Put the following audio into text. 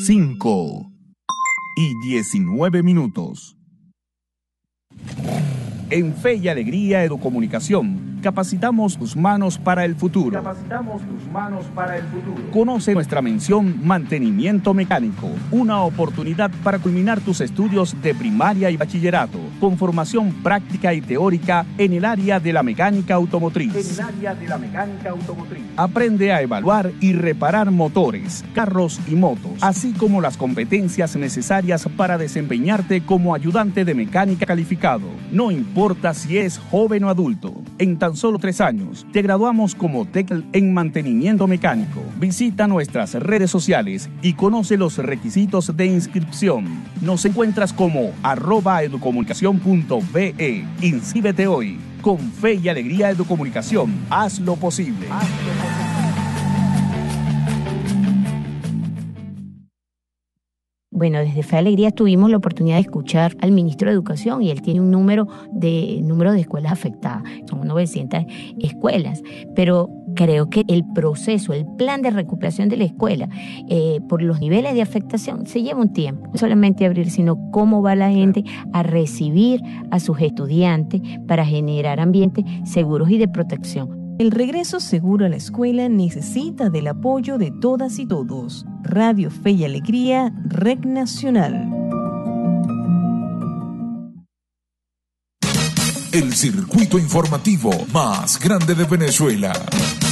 5:19. En Fe y Alegría Educomunicación, capacitamos tus manos para el futuro. Conoce nuestra mención Mantenimiento Mecánico, una oportunidad para culminar tus estudios de primaria y bachillerato, con formación práctica y teórica en el área de la mecánica automotriz. Aprende a evaluar y reparar motores, carros y motos, así como las competencias necesarias para desempeñarte como ayudante de mecánica calificado. No importa si es joven o adulto, en tan solo 3 años te graduamos como TEC en mantenimiento mecánico. Visita nuestras redes sociales y conoce los requisitos de inscripción. Nos encuentras como @educomunicacion.be. Inscríbete hoy. Con Fe y Alegría Educomunicación, haz lo posible. Bueno, desde Fe y Alegría tuvimos la oportunidad de escuchar al ministro de Educación y él tiene un número de escuelas afectadas. Son 900 escuelas, pero creo que el proceso, el plan de recuperación de la escuela, por los niveles de afectación, se lleva un tiempo. No solamente abrir, sino cómo va la gente a recibir a sus estudiantes para generar ambientes seguros y de protección. El regreso seguro a la escuela necesita del apoyo de todas y todos. Radio Fe y Alegría, Red Nacional. El circuito informativo más grande de Venezuela.